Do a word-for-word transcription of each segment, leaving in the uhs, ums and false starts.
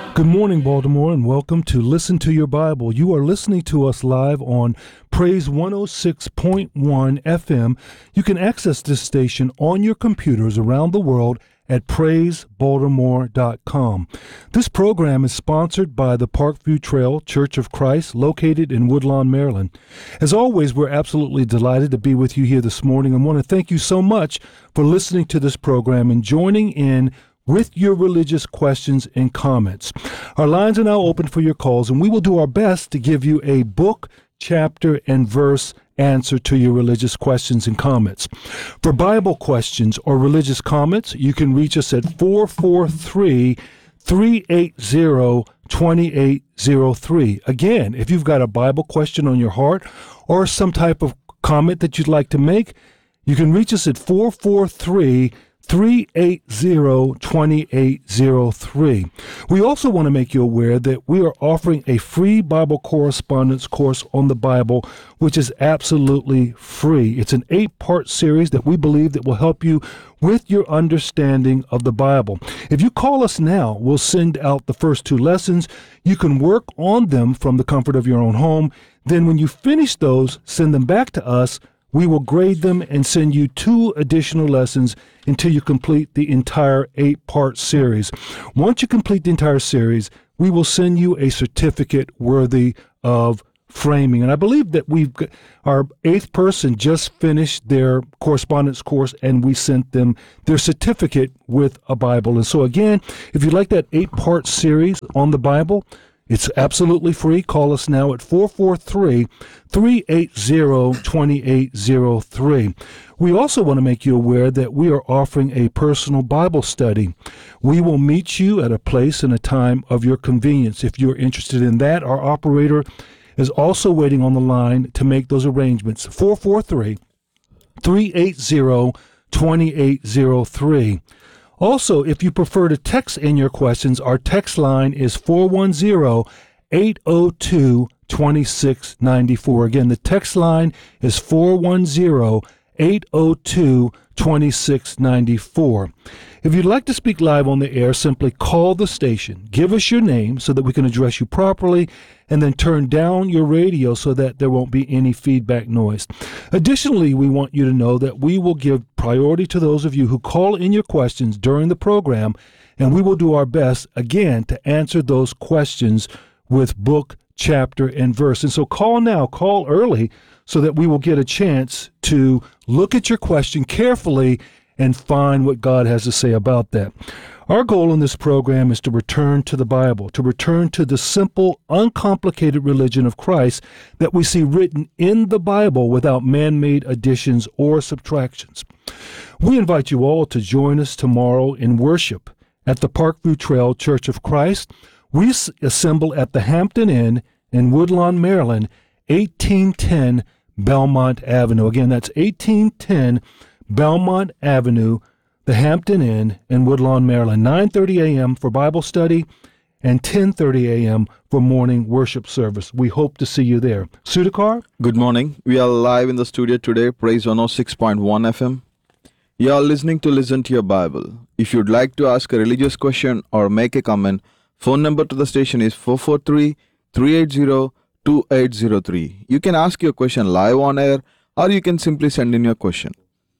Good morning, Baltimore, and welcome to Listen to Your Bible. You are listening to us live on Praise one oh six point one F M. You can access this station on your computers around the world at praise baltimore dot com. This program is sponsored by the Parkview Trail Church of Christ, located in Woodlawn, Maryland. As always, we're absolutely delighted to be with you here this morning and want to thank you so much for listening to this program and joining in with your religious questions and comments. Our lines are now open for your calls, and we will do our best to give you a book, chapter, and verse answer to your religious questions and comments. For Bible questions or religious comments, you can reach us at four four three, three eight zero, two eight zero three. Again, if you've got a Bible question on your heart or some type of comment that you'd like to make, you can reach us at four four three, three eight zero, two eight zero three. We also want to make you aware that we are offering a free Bible correspondence course on the Bible, which is absolutely free. It's an eight-part series that we believe that will help you with your understanding of the Bible. If you call us now, we'll send out the first two lessons. You can work on them from the comfort of your own home. Then when you finish those, send them back to us. We will grade them and send you two additional lessons until you complete the entire eight-part series. Once you complete the entire series, we will send you a certificate worthy of framing. And I believe that we've got, our eighth person just finished their correspondence course, and we sent them their certificate with a Bible. And so again, if you like that eight-part series on the Bible, it's absolutely free. Call us now at four four three, three eight zero, two eight zero three. We also want to make you aware that we are offering a personal Bible study. We will meet you at a place and a time of your convenience. If you're interested in that, our operator is also waiting on the line to make those arrangements. four four three, three eight zero, two eight zero three. Also, if you prefer to text in your questions, our text line is four one zero, eight zero two, two six nine four. Again, the text line is four one zero, eight zero two, two six nine four. If you'd like to speak live on the air, simply call the station. Give us your name so that we can address you properly, and then turn down your radio so that there won't be any feedback noise. Additionally, we want you to know that we will give priority to those of you who call in your questions during the program, and we will do our best, again, to answer those questions with book, chapter, and verse. And so call now, call early, so that we will get a chance to look at your question carefully and find what God has to say about that. Our goal in this program is to return to the Bible, to return to the simple, uncomplicated religion of Christ that we see written in the Bible without man-made additions or subtractions. We invite you all to join us tomorrow in worship at the Parkview Trail Church of Christ. We assemble at the Hampton Inn in Woodlawn, Maryland, eighteen ten Belmont Avenue. Again, that's eighteen ten Belmont Avenue, the Hampton Inn in Woodlawn, Maryland. nine thirty a.m. for Bible study and ten thirty a.m. for morning worship service. We hope to see you there. Sudhakar? Good morning. We are live in the studio today, Praise one oh six point one F M. You are listening to Listen to Your Bible. If you'd like to ask a religious question or make a comment, phone number to the station is four four three, three eight zero, two eight zero three. You can ask your question live on air, or you can simply send in your question.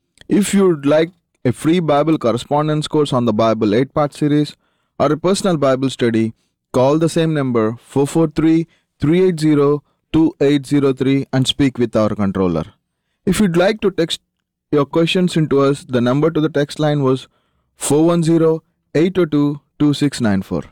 If you'd like a free Bible correspondence course on the Bible eight-part series or a personal Bible study, call the same number four four three, three eight zero, two eight zero three and speak with our controller. If you'd like to text your questions into us, the number to the text line was four one zero, eight zero two, two six nine four.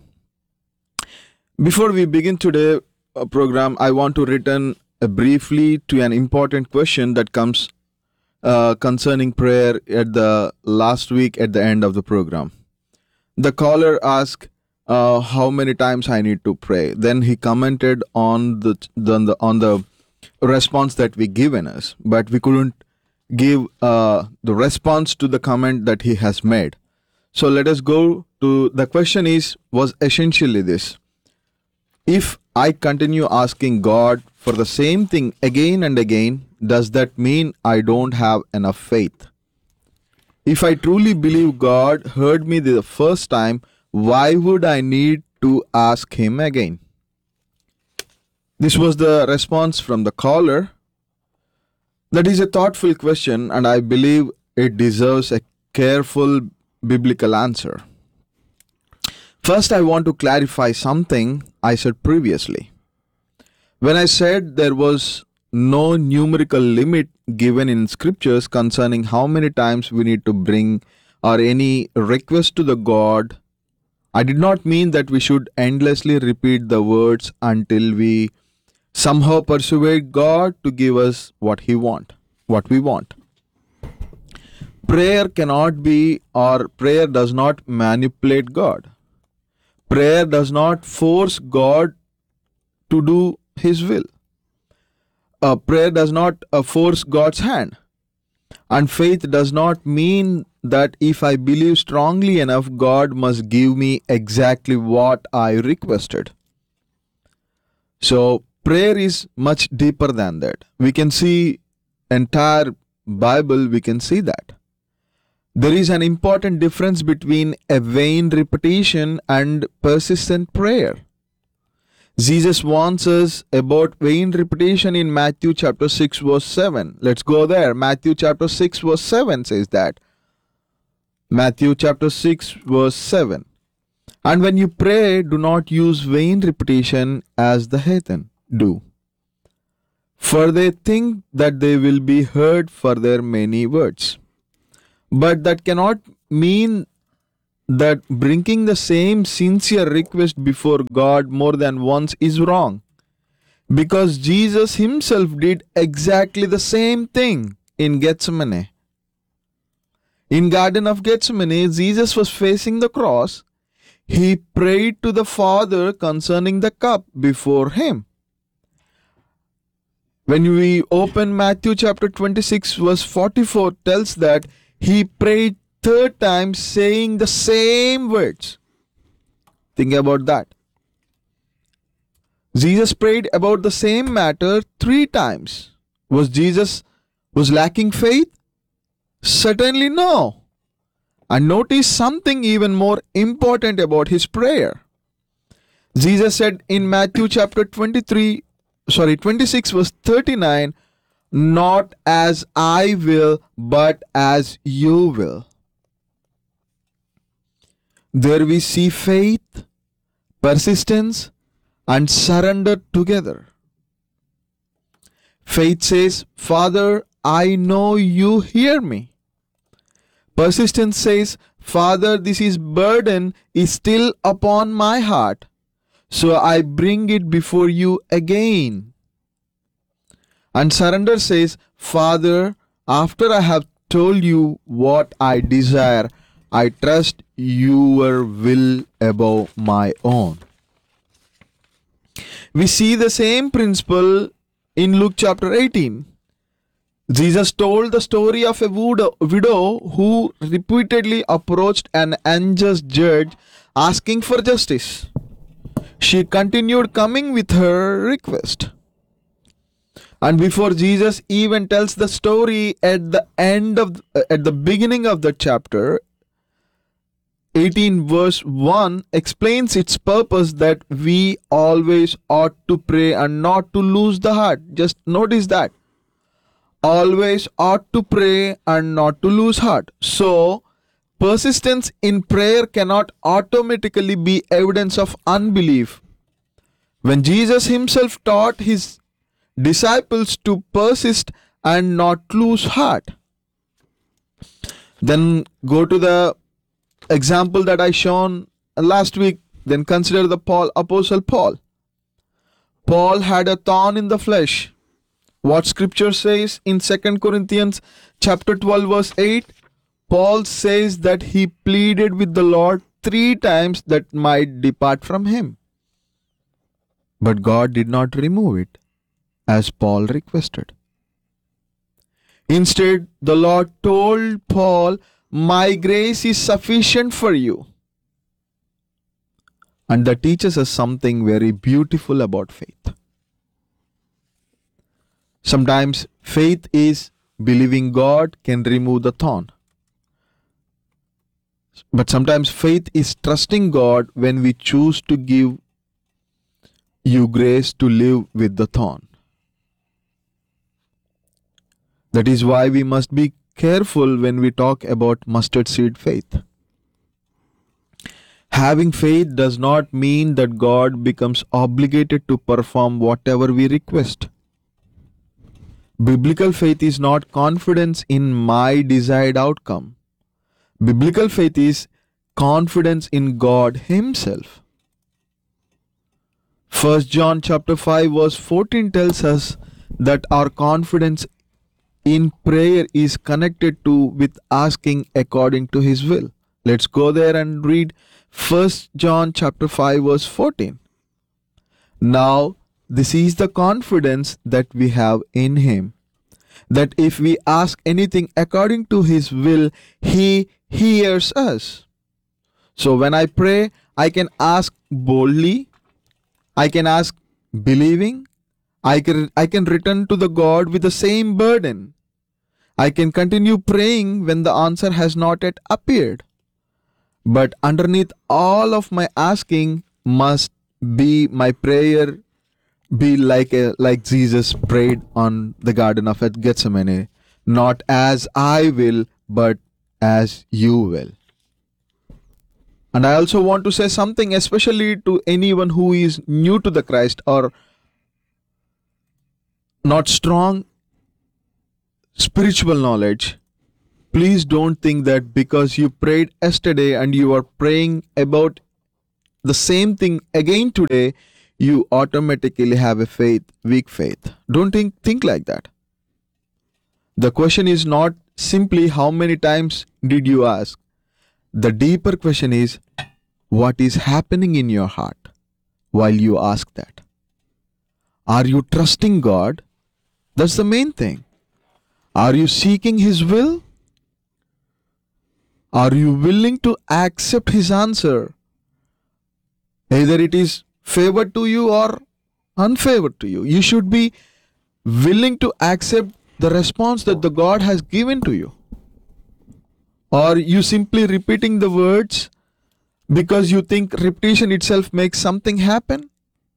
Before we begin today's program, I want to return uh, briefly to an important question that comes Uh, concerning prayer at the last week at the end of the program. The caller asked uh, how many times I need to pray. Then he commented on the, the, the on the response that we given us, but we couldn't give uh, the response to the comment that he has made. So let us go to the question is was essentially this: if I continue asking God for the same thing again and again, does that mean I don't have enough faith? If I truly believe God heard me the first time, why would I need to ask him again. This was the response from the caller. That is a thoughtful question, and I believe it deserves a careful biblical answer. First, I want to clarify something I said previously. When I said there was no numerical limit given in scriptures concerning how many times we need to bring or any request to the God, I did not mean that we should endlessly repeat the words until we somehow persuade God to give us what he want, what we want. Prayer cannot be, or prayer does not manipulate God. Prayer does not force God to do his will. Uh, prayer does not uh, force God's hand. And faith does not mean that if I believe strongly enough, God must give me exactly what I requested. So prayer is much deeper than that. We can see entire Bible, we can see that. There is an important difference between a vain repetition and persistent prayer. Jesus warns us about vain repetition in Matthew chapter six verse seven. Let's go there. Matthew chapter six verse seven says that. Matthew chapter six verse seven. And when you pray, do not use vain repetition as the heathen do, for they think that they will be heard for their many words. But that cannot mean that bringing the same sincere request before God more than once is wrong, because Jesus himself did exactly the same thing in Gethsemane. In Garden of Gethsemane, Jesus was facing the cross. He prayed to the Father concerning the cup before him. When we open Matthew chapter twenty-six verse forty-four, tells that he prayed third time saying the same words. Think about that. Jesus prayed about the same matter three times. Was Jesus was lacking faith? Certainly no. And notice something even more important about his prayer. Jesus said in Matthew chapter twenty-three, sorry, twenty-six verse thirty-nine, not as I will, but as you will. There we see faith, persistence, and surrender together. Faith says, Father, I know you hear me. Persistence says, Father, this is burden is still upon my heart, so I bring it before you again. And surrender says, Father, after I have told you what I desire, I trust your will above my own. We see the same principle in Luke chapter eighteen. Jesus told the story of a widow who repeatedly approached an unjust judge asking for justice. She continued coming with her request. And before Jesus even tells the story at the end of, at the beginning of the chapter, eighteen verse one explains its purpose, that we always ought to pray and not to lose the heart. Just notice that. Always ought to pray and not to lose heart. So, persistence in prayer cannot automatically be evidence of unbelief. When Jesus himself taught his disciples to persist and not lose heart. Then go to the example that I shown last week. Then consider the Paul, Apostle Paul. Paul had a thorn in the flesh. What scripture says in Second Corinthians chapter twelve verse eight, Paul says that he pleaded with the Lord three times that might depart from him. But God did not remove it as Paul requested. Instead, the Lord told Paul, my grace is sufficient for you. And that teaches us something very beautiful about faith. Sometimes faith is believing God can remove the thorn. But sometimes faith is trusting God when we choose to give you grace to live with the thorn. That is why we must be careful when we talk about mustard seed faith. Having faith does not mean that God becomes obligated to perform whatever we request. Biblical faith is not confidence in my desired outcome. Biblical faith is confidence in God Himself. First John chapter five verse fourteen tells us that our confidence in prayer is connected to with asking according to His will. Let's go there and read First John chapter five verse fourteen. Now this is the confidence that we have in Him, that if we ask anything according to His will, He hears us. So when I pray, I can ask boldly, I can ask believing, I can, I can return to the God with the same burden. I can continue praying when the answer has not yet appeared. But underneath all of my asking must be my prayer be like a, like Jesus prayed on the Garden of Gethsemane, not as I will, but as you will. And I also want to say something, especially to anyone who is new to the Christ or not strong spiritual knowledge. Please don't think that because you prayed yesterday and you are praying about the same thing again today, you automatically have a faith, weak faith. Don't think, think like that. The question is not simply how many times did you ask. The deeper question is, what is happening in your heart while you ask that? Are you trusting God? That's the main thing. Are you seeking His will? Are you willing to accept His answer? Either it is favored to you or unfavored to you. You should be willing to accept the response that the God has given to you. Or you simply repeating the words because you think repetition itself makes something happen.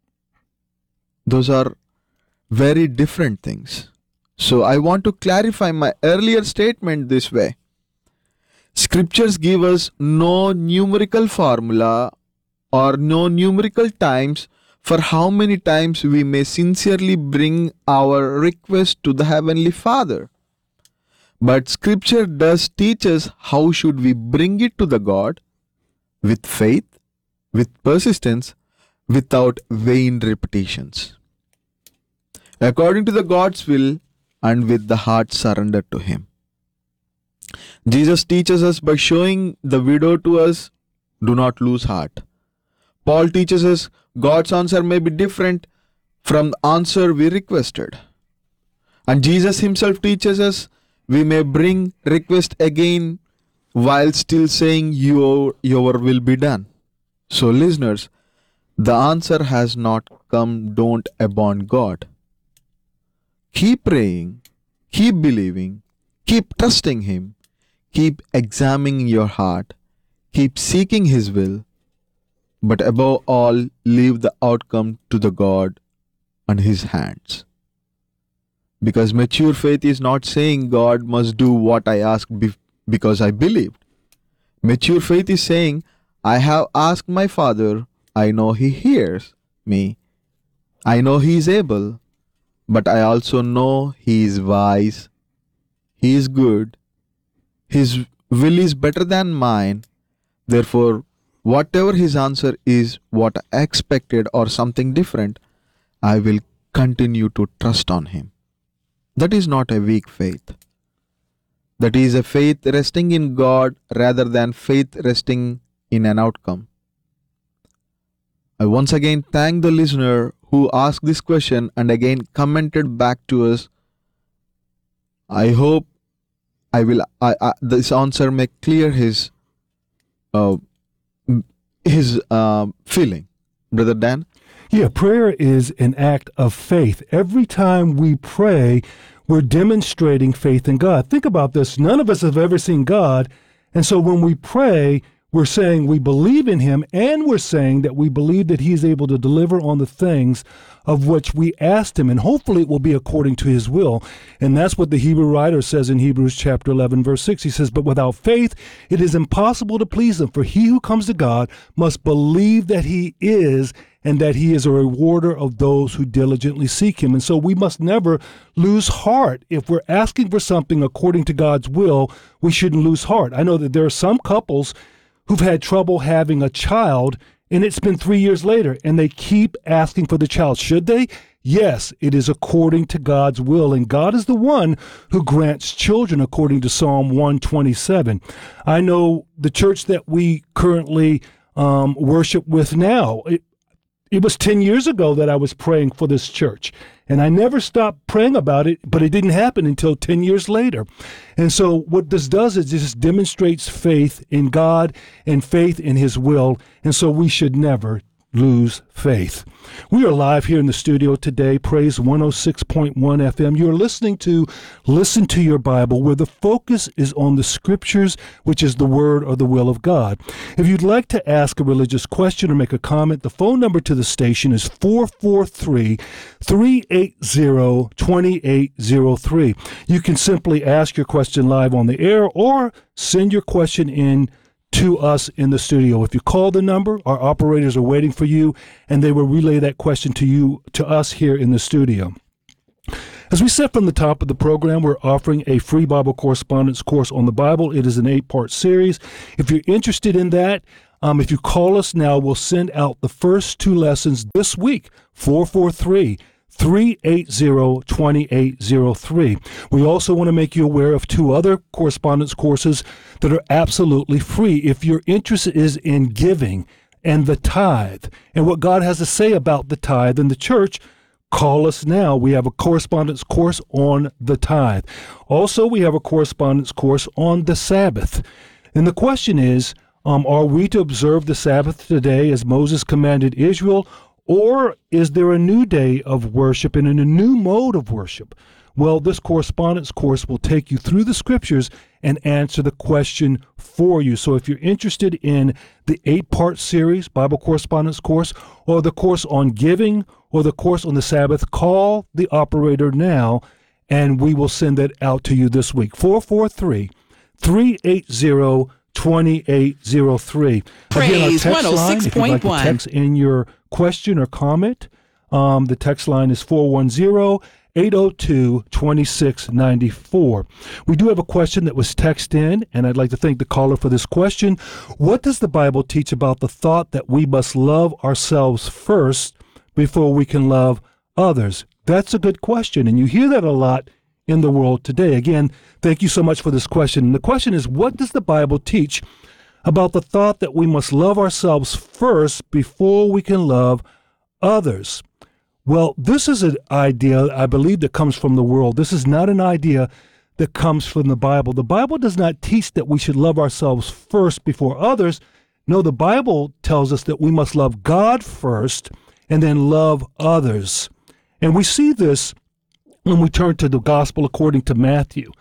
Those are very different things. So I want to clarify my earlier statement this way. Scriptures give us no numerical formula or no numerical times for how many times we may sincerely bring our request to the Heavenly Father. But Scripture does teach us how should we bring it to the God with faith, with persistence, without vain repetitions, according to the God's will and with the heart surrendered to Him. Jesus teaches us by showing the widow to us, do not lose heart. Paul teaches us God's answer may be different from the answer we requested. And Jesus Himself teaches us we may bring request again while still saying your, your will be done. So listeners, the answer has not come. Don't abandon God. Keep praying, keep believing, keep trusting Him, keep examining your heart, keep seeking His will, but above all, leave the outcome to the God and His hands. Because mature faith is not saying God must do what I asked be- because I believed. Mature faith is saying, I have asked my Father, I know He hears me, I know He is able, but I also know He is wise, He is good, His will is better than mine, therefore whatever His answer is what I expected or something different, I will continue to trust on Him. That is not a weak faith. That is a faith resting in God rather than faith resting in an outcome. I once again thank the listener who asked this question and again commented back to us. I hope I will. I, I, this answer may clear his uh, his uh, feeling, Brother Dan. Yeah, prayer is an act of faith. Every time we pray, we're demonstrating faith in God. Think about this. None of us have ever seen God And so when we pray, we're saying we believe in him, and we're saying that we believe that he is able to deliver on the things of which we asked him, and hopefully it will be according to his will. And that's what the Hebrew writer says in Hebrews chapter eleven, verse six. He says, but without faith, it is impossible to please him, for he who comes to God must believe that he is, and that he is a rewarder of those who diligently seek him. And so we must never lose heart. If we're asking for something according to God's will, we shouldn't lose heart. I know that there are some couples who've had trouble having a child, and it's been three years later, and they keep asking for the child. Should they? Yes, it is according to God's will, and God is the one who grants children according to Psalm one twenty-seven. I know the church that we currently um, worship with now, it, It was ten years ago that I was praying for this church, and I never stopped praying about it, but it didn't happen until ten years later. And so what this does is this demonstrates faith in God and faith in his will, and so we should never lose faith. We are live here in the studio today, Praise one oh six point one F M. You're listening to Listen to Your Bible, where the focus is on the scriptures, which is the word or the will of God. If you'd like to ask a religious question or make a comment, the phone number to the station is four four three, three eight zero, two eight zero three. You can simply ask your question live on the air or send your question in to us in the studio. If you call the number, our operators are waiting for you, and they will relay that question to you, to us here in the studio. As we said from the top of the program, we're offering a free Bible correspondence course on the Bible. It is an eight-part series. If you're interested in that, um, if you call us now, we'll send out the first two lessons this week, four four three, three eight zero, two eight zero three. We also want to make you aware of two other correspondence courses that are absolutely free. If your interest is in giving and the tithe and what God has to say about the tithe in the church, call us now. We have a correspondence course on the tithe. Also, we have a correspondence course on the Sabbath. And the question is, um, are we to observe the Sabbath today as Moses commanded Israel, or is there a new day of worship and a new mode of worship? Well, this correspondence course will take you through the scriptures and answer the question for you. So if you're interested in the eight-part series, Bible correspondence course, or the course on giving, or the course on the Sabbath, call the operator now, and we will send that out to you this week. four four three, three eight zero, two eight zero three. Praise Again, our text line, if you'd like to one oh six point one. text in your question or comment, um, the text line is four one zero, eight oh two, two six nine four. We do have a question that was texted in, and I'd like to thank the caller for this question. What does the Bible teach about the thought that we must love ourselves first before we can love others? That's a good question, and you hear that a lot in the world today. Again, thank you so much for this question. And the question is, what does the Bible teach about the thought that we must love ourselves first before we can love others? Well, this is an idea, I believe, that comes from the world. This is not an idea that comes from the Bible. The Bible does not teach that we should love ourselves first before others. No, the Bible tells us that we must love God first and then love others. And we see this when we turn to the gospel according to Matthew.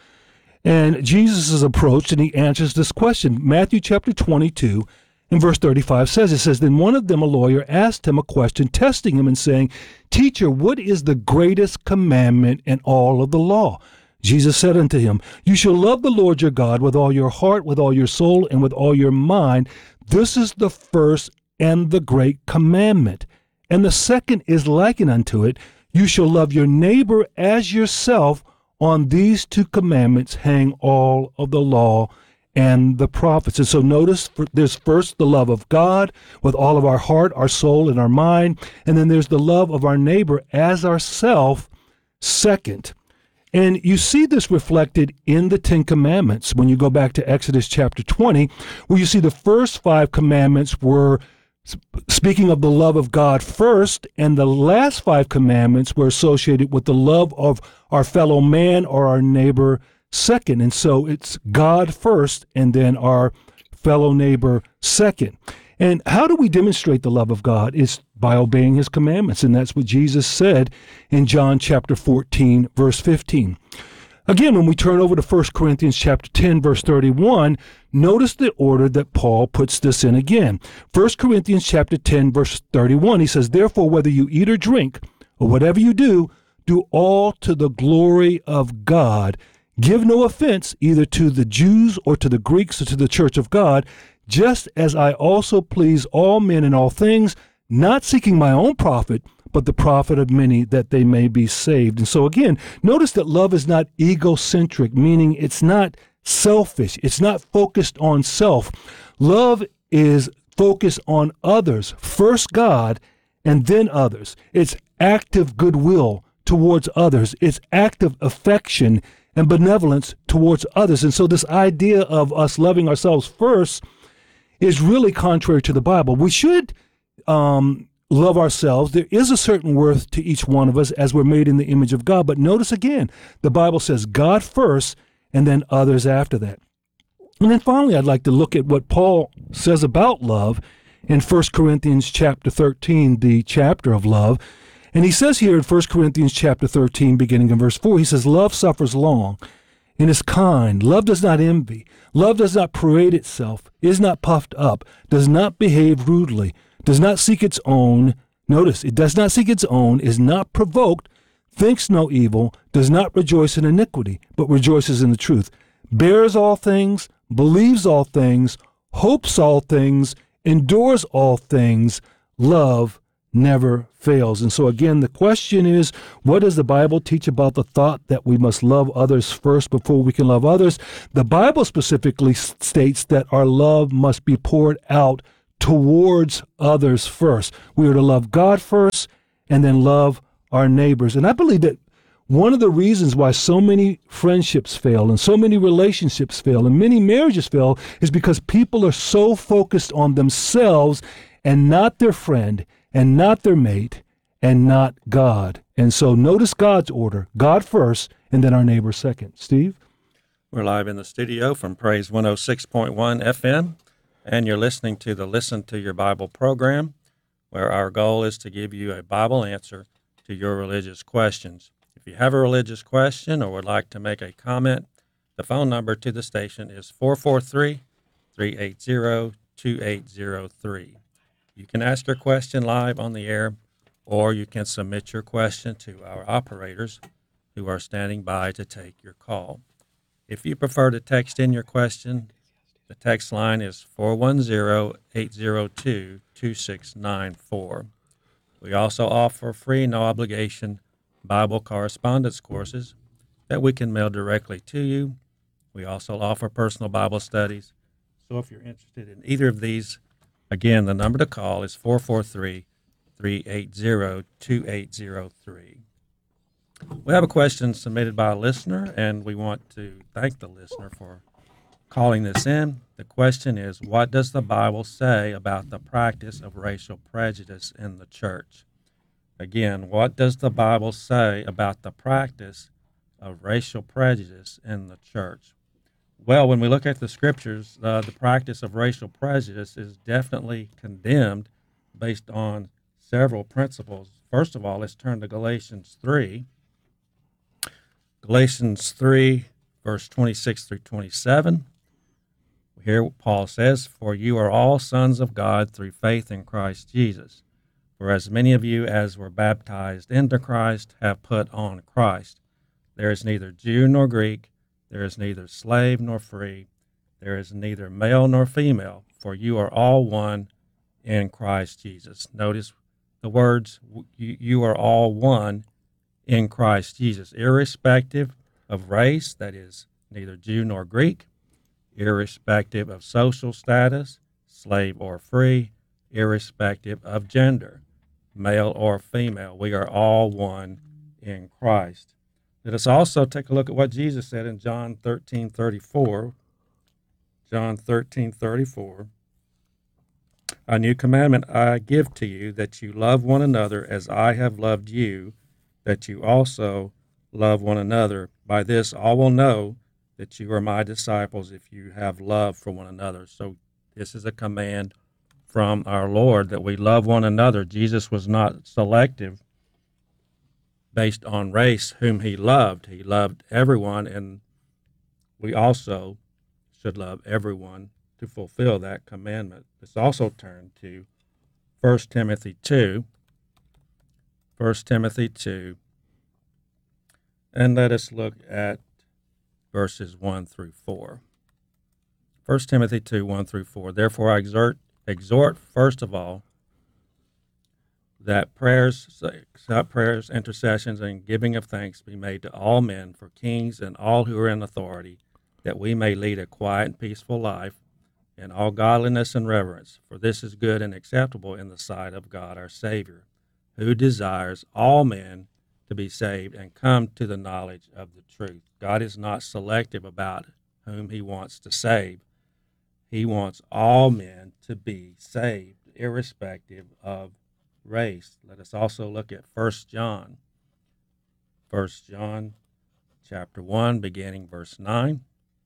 And Jesus is approached and he answers this question. Matthew chapter twenty-two and verse thirty-five says, it says, then one of them, a lawyer, asked him a question, testing him and saying, Teacher, what is the greatest commandment in all of the law? Jesus said unto him, You shall love the Lord your God with all your heart, with all your soul, and with all your mind. This is the first and the great commandment. And the second is likened unto it. You shall love your neighbor as yourself. On these two commandments hang all of the law and the prophets. And so notice there's first the love of God with all of our heart, our soul, and our mind. And then there's the love of our neighbor as ourself second. And you see this reflected in the Ten Commandments when you go back to Exodus chapter twenty, where you see the first five commandments were speaking of the love of God first, and the last five commandments were associated with the love of our fellow man or our neighbor second. And so it's God first and then our fellow neighbor second. And how do we demonstrate the love of God? Is by obeying his commandments. And that's what Jesus said in John chapter fourteen, verse fifteen. Again, when we turn over to First Corinthians chapter ten, verse thirty-one, notice the order that Paul puts this in again. First Corinthians chapter ten, verse thirty-one, he says, "Therefore, whether you eat or drink, or whatever you do, do all to the glory of God. Give no offense either to the Jews or to the Greeks or to the church of God, just as I also please all men in all things, not seeking my own profit, but the profit of many, that they may be saved." And so again, notice that love is not egocentric, meaning it's not selfish. It's not focused on self. Love is focused on others, first God and then others. It's active goodwill towards others. It's active affection and benevolence towards others. And so this idea of us loving ourselves first is really contrary to the Bible. We should um, love ourselves. There is a certain worth to each one of us as we're made in the image of God. But notice again, the Bible says God first and then others after that. And then finally, I'd like to look at what Paul says about love in First Corinthians chapter thirteen, the chapter of love. And he says here in First Corinthians chapter thirteen, beginning in verse four, he says, "Love suffers long and is kind. Love does not envy. Love does not parade itself, is not puffed up, does not behave rudely, does not seek its own." Notice, it does not seek its own, is not provoked, thinks no evil, does not rejoice in iniquity, but rejoices in the truth, bears all things, believes all things, hopes all things, endures all things. Love never fails. And so again, the question is, what does the Bible teach about the thought that we must love others first before we can love others? The Bible specifically states that our love must be poured out towards others first. We are to love God first and then love our neighbors. And I believe that one of the reasons why so many friendships fail and so many relationships fail and many marriages fail is because people are so focused on themselves and not their friend and not their mate and not God. And so notice God's order: God first and then our neighbor second. Steve? We're live in the studio from Praise one oh six point one F M, and you're listening to the Listen to Your Bible program, where our goal is to give you a Bible answer to your religious questions. If you have a religious question or would like to make a comment, the phone number to the station is four four three, three eight zero, two eight zero three. You can ask your question live on the air, or you can submit your question to our operators who are standing by to take your call. If you prefer to text in your question, the text line is four one zero, eight zero two, two six nine four. We also offer free, no-obligation Bible correspondence courses that we can mail directly to you. We also offer personal Bible studies. So if you're interested in either of these, again, the number to call is four four three, three eight zero, two eight zero three. We have a question submitted by a listener, and we want to thank the listener for calling this in. The question is, what does the Bible say about the practice of racial prejudice in the church? Again, what does the Bible say about the practice of racial prejudice in the church? Well, when we look at the scriptures, uh, the practice of racial prejudice is definitely condemned based on several principles. First of all, let's turn to Galatians three. Galatians three, verse twenty-six through twenty-seven. Here Paul says, "For you are all sons of God through faith in Christ Jesus. For as many of you as were baptized into Christ have put on Christ. There is neither Jew nor Greek, there is neither slave nor free, there is neither male nor female, for you are all one in Christ Jesus." Notice the words, you are all one in Christ Jesus, irrespective of race, that is, neither Jew nor Greek, irrespective of social status, slave or free, irrespective of gender, male or female. We are all one in Christ. Let us also take a look at what Jesus said in John thirteen thirty-four. John thirteen thirty-four. "A new commandment I give to you, that you love one another as I have loved you, that you also love one another. By this all will know that you are my disciples, if you have love for one another." So this is a command from our Lord, that we love one another. Jesus was not selective based on race whom he loved. He loved everyone, and we also should love everyone to fulfill that commandment. Let's also turn to First Timothy two. First Timothy two. And let us look at verses one through four. First Timothy two, one through four. Therefore I exhort, exhort first of all, that prayers, prayers, intercessions, and giving of thanks be made to all men, for kings and all who are in authority, that we may lead a quiet and peaceful life in all godliness and reverence. For this is good and acceptable in the sight of God our Savior, who desires all men to be saved and come to the knowledge of the truth. God is not selective about whom he wants to save. He wants all men to be saved, irrespective of race. Let us also look at First John. First John chapter one, beginning verse nine.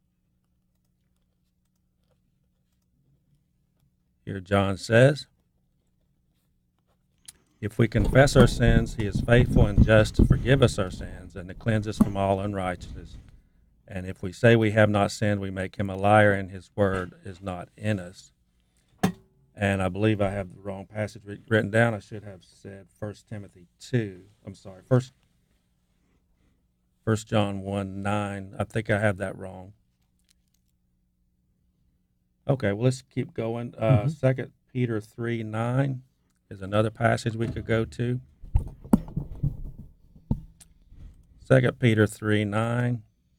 Here John says, if we confess our sins, he is faithful and just to forgive us our sins and to cleanse us from all unrighteousness. And if we say we have not sinned, we make him a liar, and his word is not in us. And I believe I have the wrong passage written down. I should have said First Timothy two. I'm sorry, First First John one nine. I think I have that wrong. Okay, well, let's keep going. Uh, mm-hmm. Second Peter three nine is another passage we could go to. Second Peter three nine.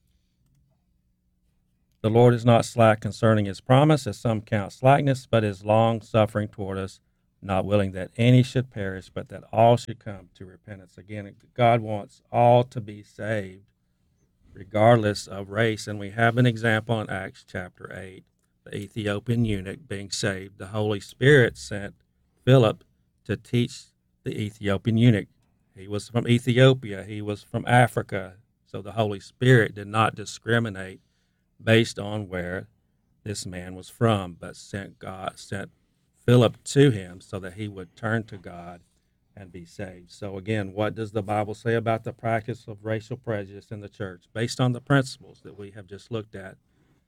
The Lord is not slack concerning his promise, as some count slackness, but is long-suffering toward us, not willing that any should perish, but that all should come to repentance. Again, God wants all to be saved, regardless of race. And we have an example in Acts chapter eight, the Ethiopian eunuch being saved. The Holy Spirit sent Philip to teach the Ethiopian eunuch. He was from Ethiopia. He was from Africa. So the Holy Spirit did not discriminate based on where this man was from, but sent God, sent Philip to him so that he would turn to God and be saved. So again, what does the Bible say about the practice of racial prejudice in the church? Based on the principles that we have just looked at,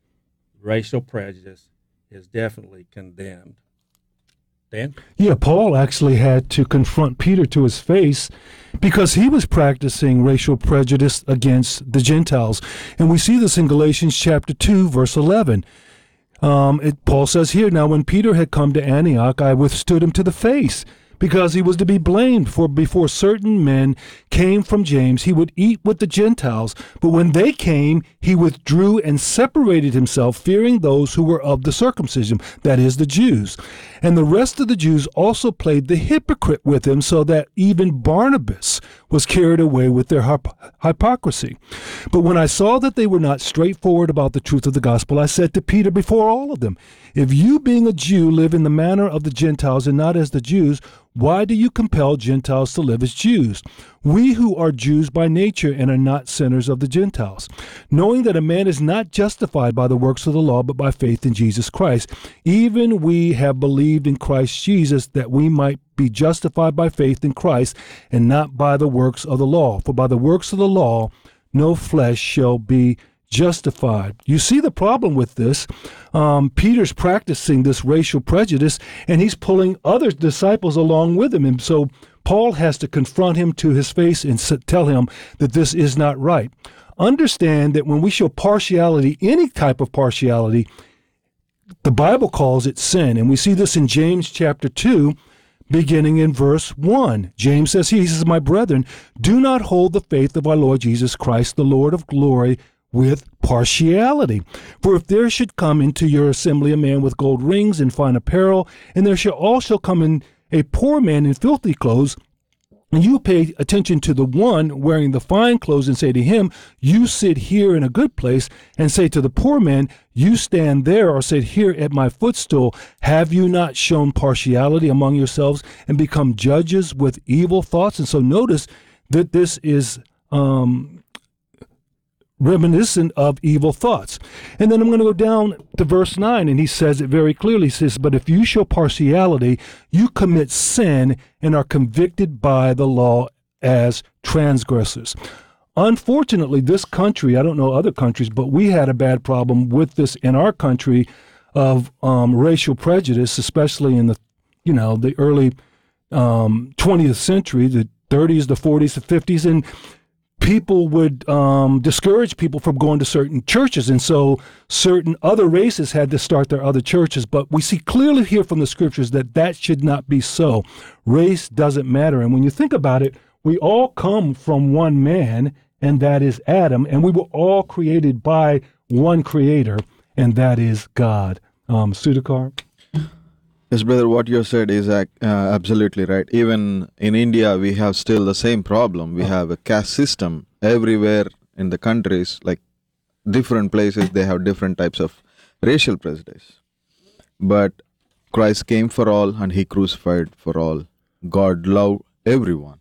racial prejudice is definitely condemned. Dan? Yeah, Paul actually had to confront Peter to his face because he was practicing racial prejudice against the Gentiles. And we see this in Galatians chapter two, verse eleven. Um, it, Paul says here, now when Peter had come to Antioch, I withstood him to the face, because he was to be blamed. For before certain men came from James, he would eat with the Gentiles. But when they came, he withdrew and separated himself, fearing those who were of the circumcision, that is, the Jews. And the rest of the Jews also played the hypocrite with him, so that even Barnabas was carried away with their hyp- hypocrisy. But when I saw that they were not straightforward about the truth of the gospel, I said to Peter before all of them, if you, being a Jew, live in the manner of the Gentiles and not as the Jews, why do you compel Gentiles to live as Jews? We who are Jews by nature and are not sinners of the Gentiles, knowing that a man is not justified by the works of the law, but by faith in Jesus Christ. Even we have believed in Christ Jesus, that we might be justified by faith in Christ and not by the works of the law. For by the works of the law, no flesh shall be justified. You see the problem with this. Um, Peter's practicing this racial prejudice, and he's pulling other disciples along with him. And so Paul has to confront him to his face and tell him that this is not right. Understand that when we show partiality, any type of partiality, the Bible calls it sin. And we see this in James chapter two, beginning in verse one. James says, he says, my brethren, do not hold the faith of our Lord Jesus Christ, the Lord of glory, with partiality. For if there should come into your assembly a man with gold rings and fine apparel, and there shall also come in a poor man in filthy clothes, and you pay attention to the one wearing the fine clothes and say to him, you sit here in a good place, and say to the poor man, you stand there, or sit here at my footstool, have you not shown partiality among yourselves and become judges with evil thoughts? And so notice that this is um, reminiscent of evil thoughts. And then I'm going to go down to verse nine, and he says it very clearly. He says, but if you show partiality, you commit sin and are convicted by the law as transgressors. Unfortunately, this country, I don't know other countries, but we had a bad problem with this in our country of um, racial prejudice, especially in the, you know, the early um, twentieth century, the thirties, the forties, the fifties, and people would um, discourage people from going to certain churches. And so certain other races had to start their other churches. But we see clearly here from the scriptures that that should not be so. Race doesn't matter. And when you think about it, we all come from one man, and that is Adam, and we were all created by one creator, and that is God. Um, Sudhakar? Yes, brother, what you said is uh, absolutely right. Even in India, we have still the same problem. We have a caste system everywhere in the countries, like different places, they have different types of racial prejudice. But Christ came for all and he crucified for all. God loved everyone.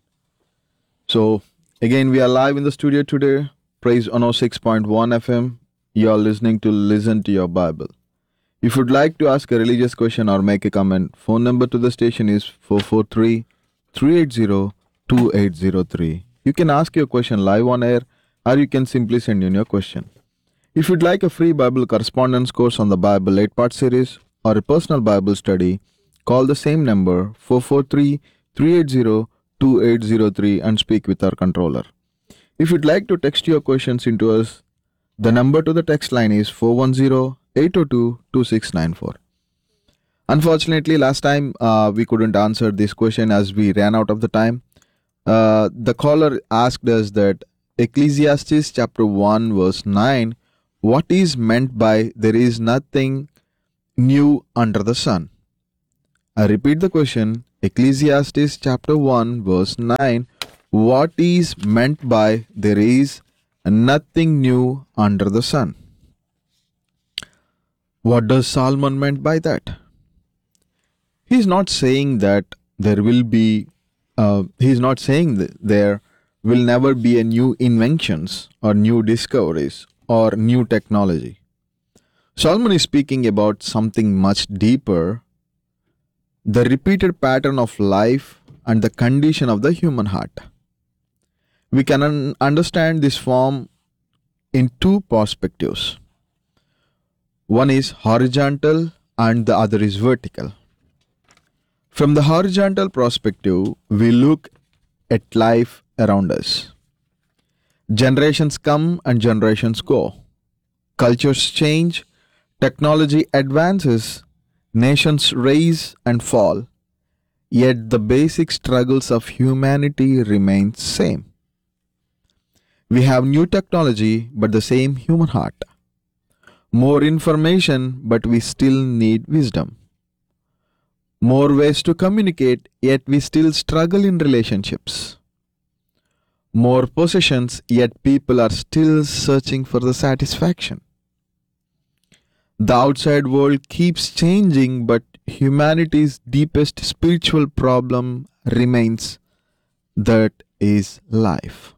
So, again, we are live in the studio today. Praise one oh six point one F M. You are listening to Listen to Your Bible. If you'd like to ask a religious question or make a comment, phone number to the station is four four three, three eight zero, two eight zero three. You can ask your question live on air, or you can simply send in your question. If you'd like a free Bible correspondence course on the Bible eight-part series or a personal Bible study, call the same number four four three, three eight zero, two eight zero three and speak with our controller. If you'd like to text your questions into us, the number to the text line is four one zero, eight zero two, two six nine four. Unfortunately, last time uh, we couldn't answer this question as we ran out of the time. Uh, the caller asked us that Ecclesiastes chapter one verse nine, what is meant by there is nothing new under the sun? I repeat the question, Ecclesiastes chapter one verse nine, what is meant by there is nothing new under the sun? What does Solomon meant by that? He's not saying that there will be, uh, he's not saying that there will never be a new inventions or new discoveries or new technology. Solomon is speaking about something much deeper, the repeated pattern of life and the condition of the human heart. We can un- understand this form in two perspectives. One is horizontal and the other is vertical. From the horizontal perspective, we look at life around us. Generations come and generations go. Cultures change, technology advances, nations rise and fall, yet the basic struggles of humanity remain same. We have new technology but the same human heart. More information but we still need wisdom. More ways to communicate yet we still struggle in relationships. More possessions yet people are still searching for the satisfaction. The outside world keeps changing but humanity's deepest spiritual problem remains, that is life.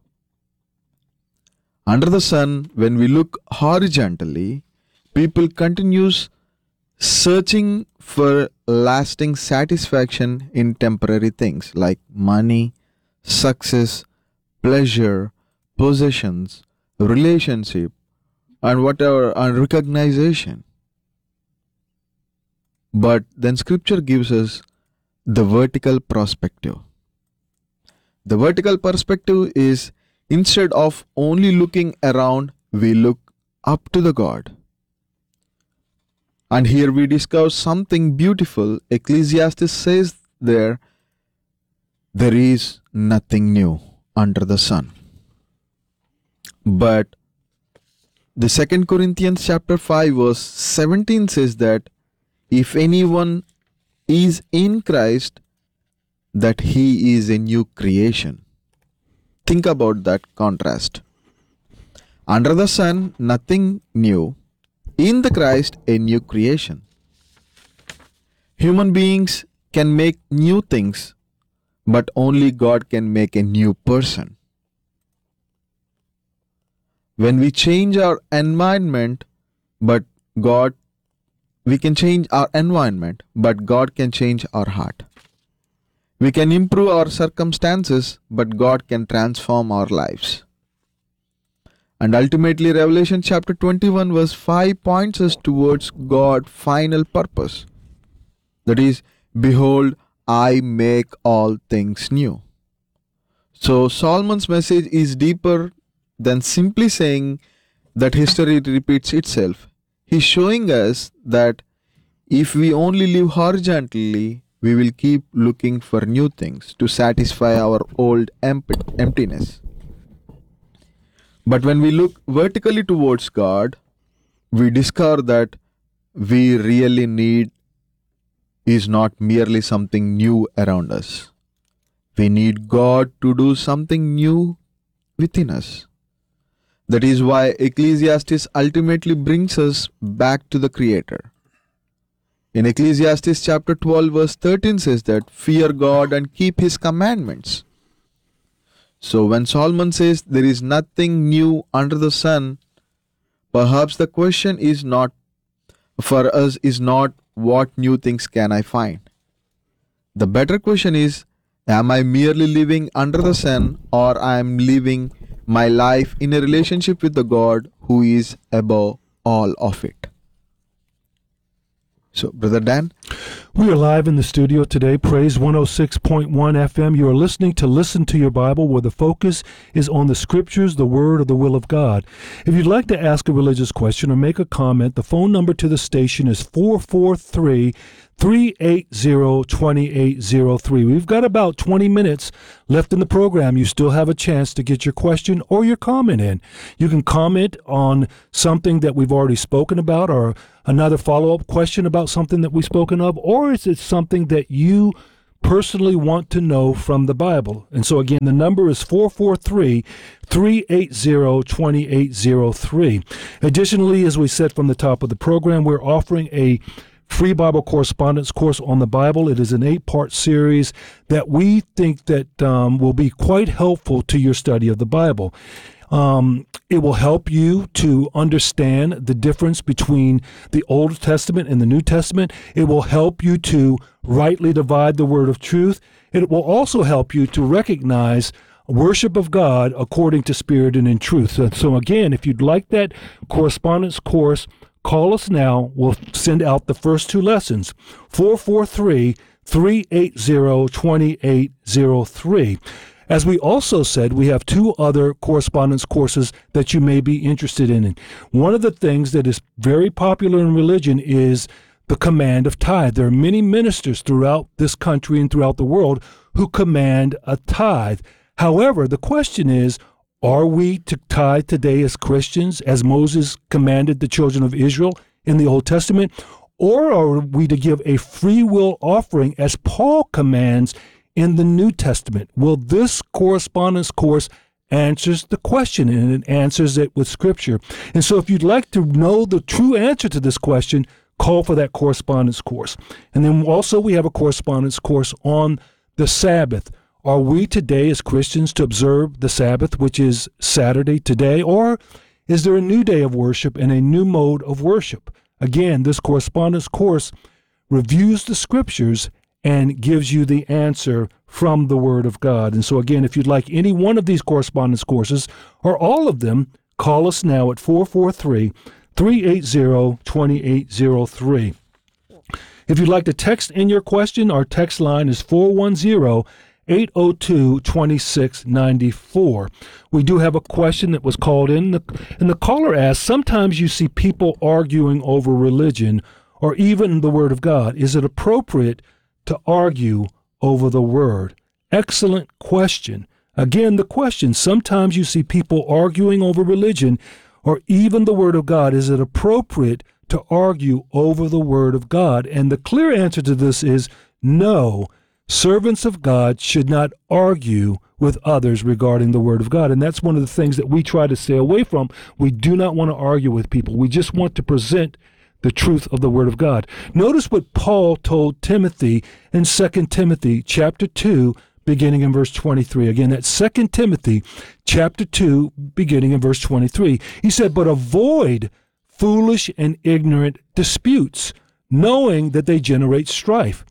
Under the sun, when we look horizontally, people continues searching for lasting satisfaction in temporary things like money, success, pleasure, possessions, relationship, and whatever, and recognition. But then scripture gives us the vertical perspective. The vertical perspective is instead of only looking around, we look up to the God. And here we discover something beautiful. Ecclesiastes says there, there is nothing new under the sun. But the Second Corinthians chapter five verse seventeen says that if anyone is in Christ, that he is a new creation. Think about that contrast. Under the sun, nothing new. In the Christ, a new creation. Human beings can make new things, but only God can make a new person. When we change our environment, but God, we can change our environment, but God can change our heart. We can improve our circumstances, but God can transform our lives. And ultimately, Revelation chapter twenty-one verse five points us towards God's final purpose. That is, behold, I make all things new. So Solomon's message is deeper than simply saying that history repeats itself. He's showing us that if we only live horizontally, we will keep looking for new things to satisfy our old emptiness. But when we look vertically towards God, we discover that we really need is not merely something new around us. We need God to do something new within us. That is why Ecclesiastes ultimately brings us back to the Creator. In Ecclesiastes chapter twelve verse thirteen says that, fear God and keep His commandments. So when Solomon says there is nothing new under the sun, perhaps the question is not for us is not what new things can I find. The better question is, am I merely living under the sun, or I am living my life in a relationship with the God who is above all of it? So, Brother Dan? We are live in the studio today, Praise one oh six point one F M. You are listening to Listen to Your Bible, where the focus is on the Scriptures, the Word, or the will of God. If you'd like to ask a religious question or make a comment, the phone number to the station is four four three, three eight zero, two eight zero three. We've got about twenty minutes left in the program. You still have a chance to get your question or your comment in. You can comment on something that we've already spoken about, or another follow-up question about something that we've spoken of, or is it something that you personally want to know from the Bible? And so again, the number is four four three, three eight zero, two eight zero three. Additionally, as we said from the top of the program, we're offering a free Bible correspondence course on the Bible. It is an eight-part series that we think that um, will be quite helpful to your study of the Bible. Um, it will help you to understand the difference between the Old Testament and the New Testament. It will help you to rightly divide the word of truth. It will also help you to recognize worship of God according to spirit and in truth. So, so again, if you'd like that correspondence course, call us now. We'll send out the first two lessons, four four three, three eight zero, two eight zero three. As we also said, we have two other correspondence courses that you may be interested in. One of the things that is very popular in religion is the command of tithe. There are many ministers throughout this country and throughout the world who command a tithe. However, the question is, are we to tithe today as Christians, as Moses commanded the children of Israel in the Old Testament? Or are we to give a free will offering as Paul commands in the New Testament? Well, this correspondence course answers the question, and it answers it with Scripture. And so if you'd like to know the true answer to this question, call for that correspondence course. And then also we have a correspondence course on the Sabbath. Are we today as Christians to observe the Sabbath, which is Saturday today, or is there a new day of worship and a new mode of worship? Again, this correspondence course reviews the Scriptures and gives you the answer from the Word of God. And so again, if you'd like any one of these correspondence courses, or all of them, call us now at four four three, three eight zero, two eight zero three. If you'd like to text in your question, our text line is four one zero, eight zero two, two six nine four. We do have a question that was called in, and the caller asked, sometimes you see people arguing over religion or even the Word of God. Is it appropriate to argue over the Word? Excellent question. Again, the question, sometimes you see people arguing over religion or even the Word of God. Is it appropriate to argue over the Word of God? And the clear answer to this is no. Servants of God should not argue with others regarding the Word of God. And that's one of the things that we try to stay away from. We do not want to argue with people. We just want to present the truth of the Word of God. Notice what Paul told Timothy in Second Timothy chapter two, beginning in verse twenty-three. Again, that's Second Timothy chapter two, beginning in verse twenty-three. He said, but avoid foolish and ignorant disputes, knowing that they generate strife.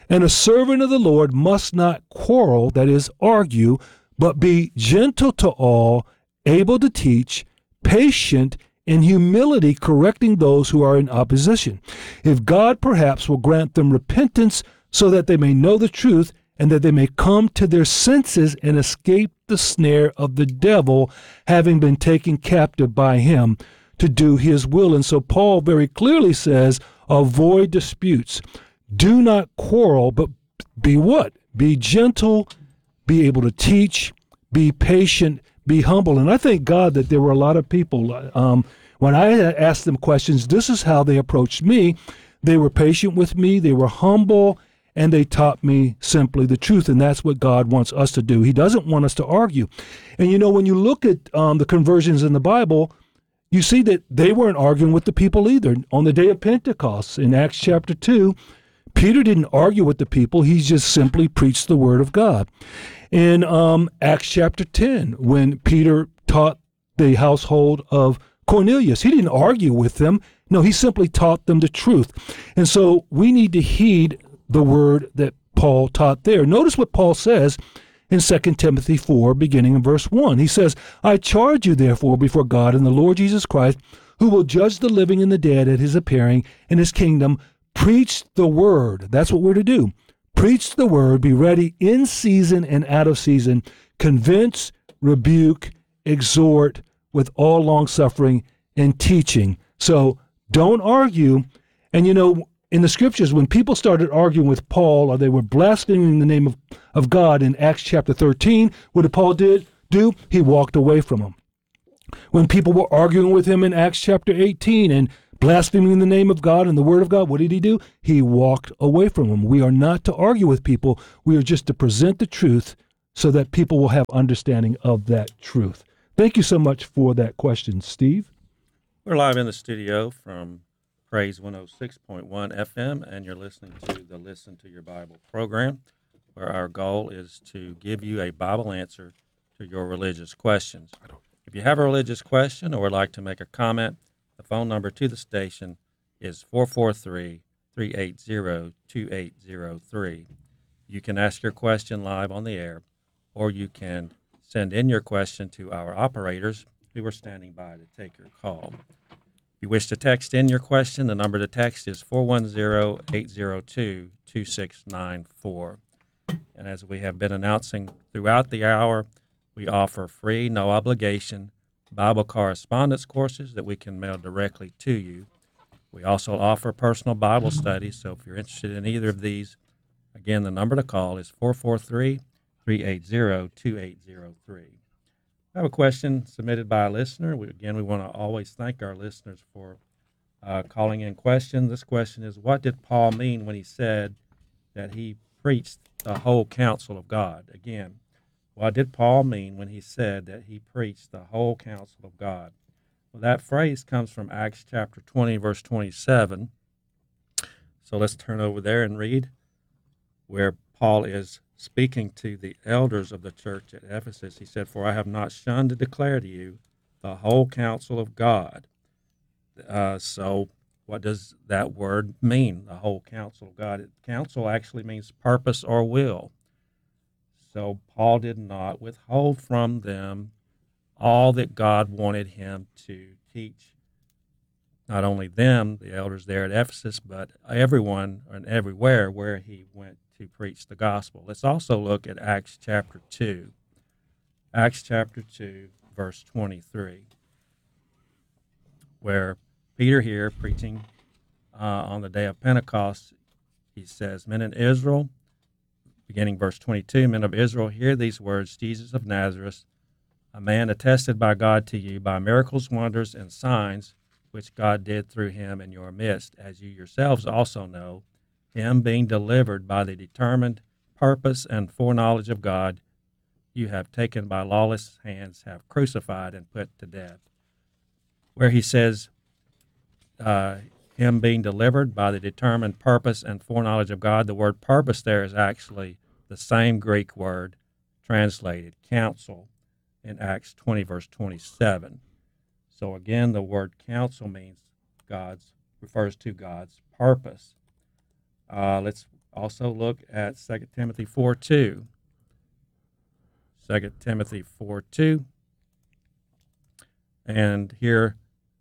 And a servant of the Lord must not quarrel, that is, argue, but be gentle to all, able to teach, patient, in humility correcting those who are in opposition. If God perhaps will grant them repentance so that they may know the truth and that they may come to their senses and escape the snare of the devil, having been taken captive by him to do his will. And so Paul very clearly says, avoid disputes. Do not quarrel, but be what? Be gentle, be able to teach, be patient, be humble. And I thank God that there were a lot of people, um, when I asked them questions, this is how they approached me. They were patient with me, they were humble, and they taught me simply the truth. And that's what God wants us to do. He doesn't want us to argue. And you know, when you look at um, the conversions in the Bible, you see that they weren't arguing with the people either. On the day of Pentecost in Acts chapter two, Peter didn't argue with the people. He just simply preached the word of God. In um, Acts chapter ten, when Peter taught the household of Cornelius, he didn't argue with them. No, he simply taught them the truth. And so we need to heed the word that Paul taught there. Notice what Paul says in Second Timothy four, beginning in verse one. He says, I charge you therefore before God and the Lord Jesus Christ, who will judge the living and the dead at his appearing in his kingdom, preach the word. That's what we're to do. Preach the word, be ready in season and out of season, convince, rebuke, exhort with all long suffering and teaching. So don't argue. And you know, in the scriptures, when people started arguing with Paul or they were blaspheming the name of, of God in Acts chapter thirteen, what did Paul did, do? He walked away from them. When people were arguing with him in Acts chapter eighteen and blaspheming the name of God and the word of God, what did he do? He walked away from them. We are not to argue with people. We are just to present the truth so that people will have understanding of that truth. Thank you so much for that question, Steve. We're live in the studio from Praise one oh six point one F M, and you're listening to the Listen to Your Bible program, where our goal is to give you a Bible answer to your religious questions. If you have a religious question or would like to make a comment, the phone number to the station is four four three, three eight zero, two eight zero three. You can ask your question live on the air, or you can send in your question to our operators who are standing by to take your call. If you wish to text in your question, the number to text is four one zero, eight zero two, two six nine four. And as we have been announcing throughout the hour, we offer free, no obligation Bible correspondence courses that we can mail directly to you. We also offer personal Bible studies, so if you're interested in either of these, again, the number to call is four four three, three eight zero, two eight zero three. I have a question submitted by a listener. We, again, we want to always thank our listeners for uh, calling in questions. This question is, what did Paul mean when he said that he preached the whole counsel of God? Again, what did Paul mean when he said that he preached the whole counsel of God? Well, that phrase comes from Acts chapter twenty, verse twenty-seven. So let's turn over there and read where Paul is speaking to the elders of the church at Ephesus. He said, for I have not shunned to declare to you the whole counsel of God. Uh, so what does that word mean, the whole counsel of God? Counsel actually means purpose or will. So Paul did not withhold from them all that God wanted him to teach, not only them, the elders there at Ephesus, but everyone and everywhere where he went to preach the gospel. Let's also look at Acts chapter two. Acts chapter two, verse twenty-three, where Peter here preaching uh, on the day of Pentecost, he says, men in Israel, beginning verse twenty-two, men of Israel, hear these words, Jesus of Nazareth, a man attested by God to you by miracles, wonders, and signs, which God did through him in your midst, as you yourselves also know, him being delivered by the determined purpose and foreknowledge of God, you have taken by lawless hands, have crucified and put to death. Where he says, uh, him being delivered by the determined purpose and foreknowledge of God, the word purpose there is actually the same Greek word translated counsel in Acts twenty, verse twenty-seven. So again, the word counsel means God's, refers to God's purpose. Uh, let's Also look at Second Timothy four two. Second Timothy four two. And here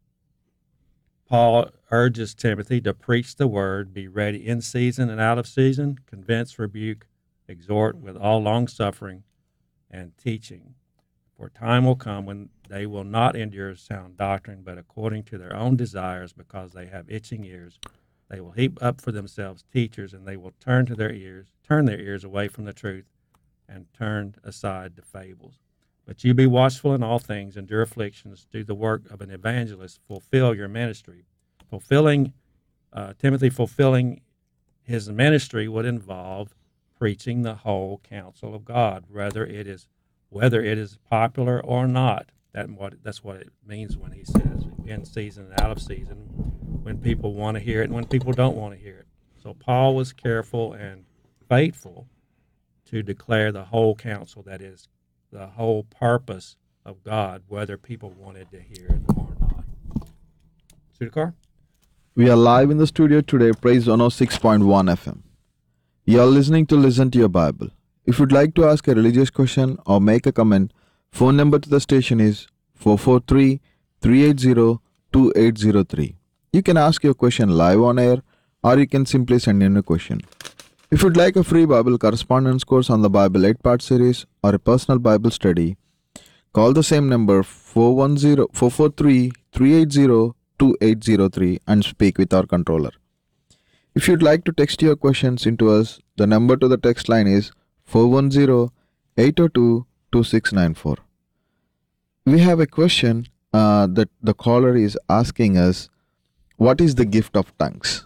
Paul urges Timothy to preach the word, be ready in season and out of season, convince, rebuke, exhort with all longsuffering and teaching. For time will come when they will not endure sound doctrine, but according to their own desires, because they have itching ears, they will heap up for themselves teachers, and they will turn to their ears, turn their ears away from the truth, and turn aside to fables. But you be watchful in all things, endure afflictions, do the work of an evangelist, fulfill your ministry. Fulfilling, uh, Timothy, fulfilling his ministry would involve preaching the whole counsel of God, whether it is whether it is popular or not. That what that's what it means when he says in season and out of season, when people want to hear it and when people don't want to hear it. So Paul was careful and faithful to declare the whole counsel, that is, the whole purpose of God, whether people wanted to hear it or not. Sudhakar? We are live in the studio today, Praise one oh six point one F M. You are listening to Listen to Your Bible. If you'd like to ask a religious question or make a comment, phone number to the station is four four three, three eight zero, two eight zero three. You can ask your question live on air, or you can simply send in a question. If you'd like a free Bible correspondence course on the Bible eight-part series or a personal Bible study, call the same number four one zero, four four three, three eight zero, two eight zero three and speak with our controller. If you'd like to text your questions into us, the number to the text line is four one zero, eight zero two, two six nine four. We have a question uh, that the caller is asking us, what is the gift of tongues?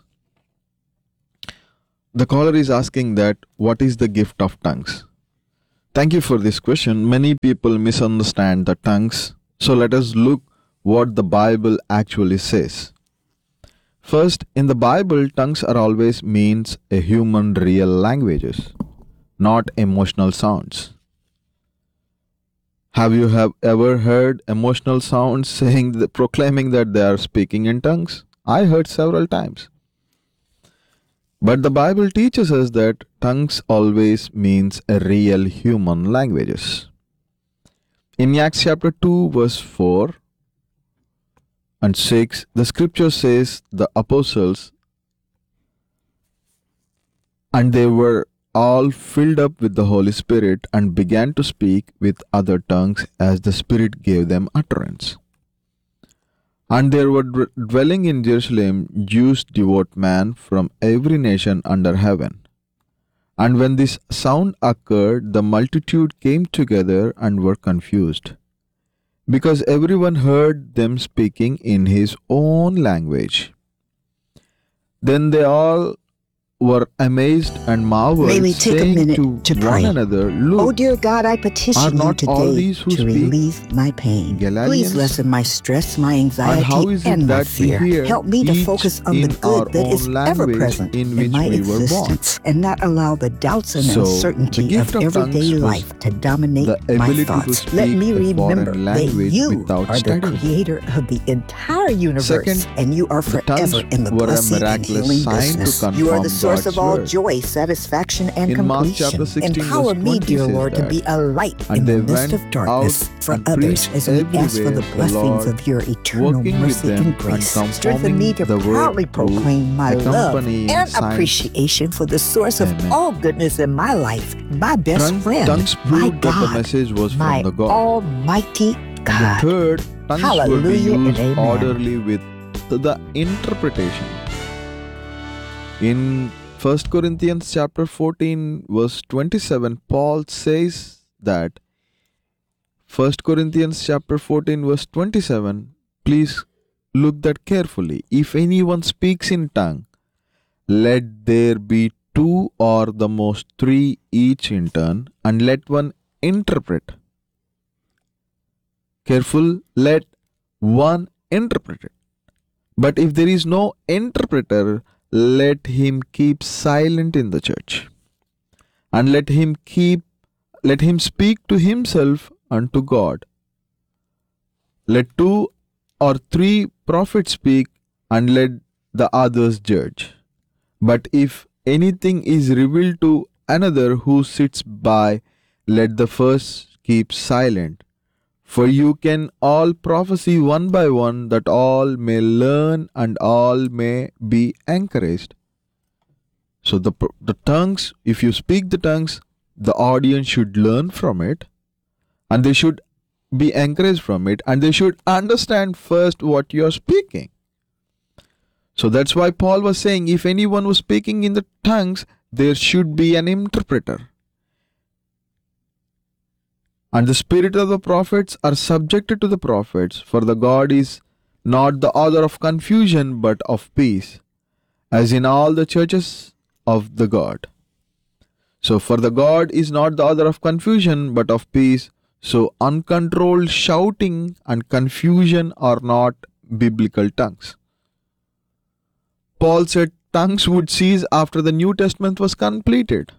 The caller is asking that, what is the gift of tongues? Thank you for this question. Many people misunderstand the tongues. So let us look what the Bible actually says. First, in the Bible, tongues are always means a human real languages, not emotional sounds. Have you have ever heard emotional sounds saying, the, proclaiming that they are speaking in tongues? I heard several times. But the Bible teaches us that tongues always means a real human languages. In Acts chapter two, verse four and six, the scripture says the apostles, and they were all filled up with the Holy Spirit and began to speak with other tongues as the Spirit gave them utterance. And there were dwelling in Jerusalem Jews, devout men from every nation under heaven. And when this sound occurred, the multitude came together and were confused, because everyone heard them speaking in his own language. Then they all were amazed and marveled, May we take a saying minute to, to one pray. another, Oh Look, dear God, I are petition you not all today these who to speak relieve my pain. Galileans? Please lessen my stress, my and how anxiety, is it and my that we fear. hear Help me to each focus on the in our good that is own ever language present in in which my we were born? existence, and not allow the doubts and So, the uncertainty gift of of everyday tongues was life to dominate the my ability to thoughts. Let speak me a remember foreign that language you without are the studying. creator of the entire universe, Second, and you are the tongues forever in the were a blessing and miraculous healing sign to business. You are the confirm source God's of all word. joy, satisfaction, and In Mark completion. chapter sixteen, Empower verse me, twenty dear says Lord, to that, be a light and in they the midst went of darkness out for and others preached as we ask for the everywhere the blessings Lord, of your eternal working with mercy them and and grace. conforming Strengthen me to the word proudly to proclaim my love accompanying and signs. appreciation for the source of Amen. all goodness in my life, my best Tongue- friend, Tongues my proved that the God, message was my from the God. almighty And the God. third, tongues will be Hallelujah and used amen. orderly with the interpretation. In First Corinthians chapter fourteen, verse twenty-seven, Paul says that First Corinthians chapter fourteen, verse twenty-seven, please look that carefully. If anyone speaks in tongue, let there be two or the most three each in turn, and let one interpret. Careful, let one interpret it. But if there is no interpreter, let him keep silent in the church, and let him keep let him speak to himself and to God. Let two or three prophets speak, and let the others judge. But if anything is revealed to another who sits by, let the first keep silent. For you can all prophesy one by one, that all may learn and all may be encouraged. So the, the tongues, if you speak the tongues, the audience should learn from it, and they should be encouraged from it, and they should understand first what you are speaking. So that's why Paul was saying, if anyone was speaking in the tongues, there should be an interpreter. And the spirit of the prophets are subjected to the prophets, for the God is not the author of confusion, but of peace, as in all the churches of the God. So for the God is not the author of confusion, but of peace. So uncontrolled shouting and confusion are not biblical tongues. Paul said tongues would cease after the New Testament was completed.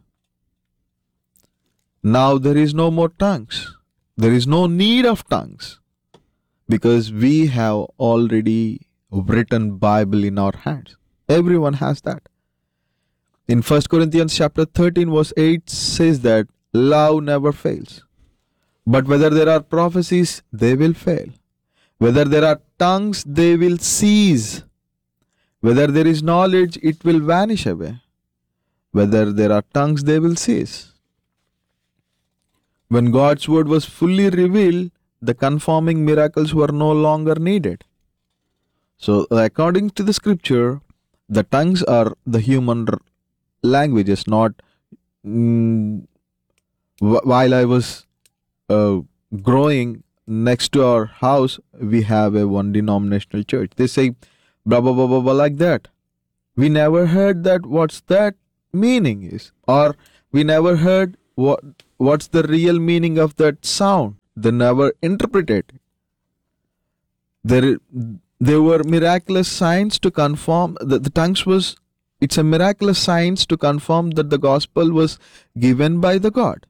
Now there is no more tongues. There is no need of tongues, because we have already written Bible in our hands. Everyone has that. In First Corinthians chapter thirteen verse eight says that love never fails. But whether there are prophecies, they will fail. Whether there are tongues, they will cease. Whether there is knowledge, it will vanish away. Whether there are tongues, they will cease. When God's word was fully revealed, the conforming miracles were no longer needed. So according to the scripture, the tongues are the human r- languages, not mm, wh- while I was uh, growing next to our house, we have a one denominational church. They say blah blah blah blah blah like that. We never heard that what's that meaning is, or we never heard what what's the real meaning of that sound. They never interpreted it. There, there were miraculous signs to confirm that the tongues was, it's a miraculous signs to confirm that the gospel was given by the God.